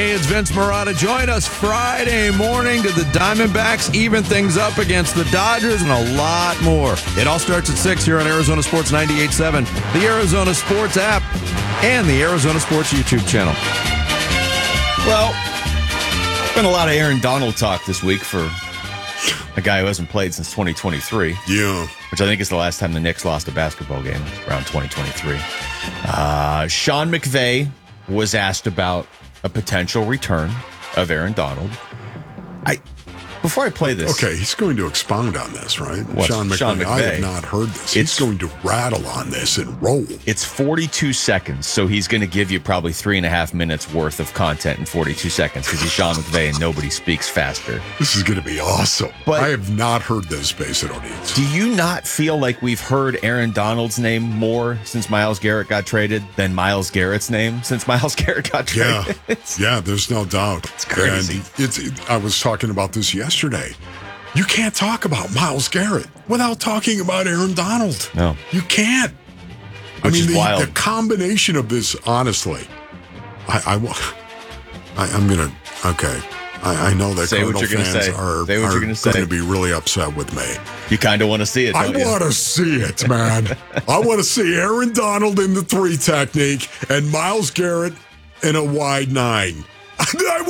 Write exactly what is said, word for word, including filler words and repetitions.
Hey, it's Vince Marotta. Join us Friday morning to the Diamondbacks even things up against the Dodgers and a lot more. It all starts at six here on Arizona Sports ninety-eight point seven, the Arizona Sports app, and the Arizona Sports YouTube channel. Well, been a lot of Aaron Donald talk this week for a guy who hasn't played since twenty twenty-three. Yeah. Which I think is the last time the Knicks lost a basketball game, around twenty twenty-three. Uh, Sean McVay was asked about a potential return of Aaron Donald. I Before I play this... Okay, he's going to expound on this, right? What? Sean McVay. Sean McVay. I have not heard this. He's going to rattle on this and roll. It's forty-two seconds, so he's going to give you probably three and a half minutes worth of content in forty-two seconds because he's Sean McVay and nobody speaks faster. This is going to be awesome. But I have not heard this base at audience. Do you not feel like we've heard Aaron Donald's name more since Myles Garrett got traded than Myles Garrett's name since Myles Garrett got traded? Yeah, yeah, there's no doubt. It's crazy. And it's, it, I was talking about this yesterday. You can't talk about Myles Garrett without talking about Aaron Donald. No. You can't. Which I mean, is the, wild. the combination of this, honestly, I, I, wa- I I'm going to, okay. I, I know that Say what Cardinal you're gonna fans say. are, Say what are you're gonna say. going to be really upset with me. You kind of want to see it, I don't you? want to see it, man. I want to see Aaron Donald in the three technique and Myles Garrett in a wide nine. I